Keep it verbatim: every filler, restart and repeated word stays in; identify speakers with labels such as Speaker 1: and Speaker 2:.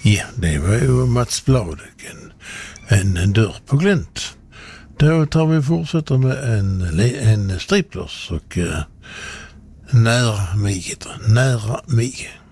Speaker 1: Ja, det var ju Mats Bladek, en, en dörr på glänt. Då tar vi fortsätter med en, en striplers och uh, nära mig heter nära mig.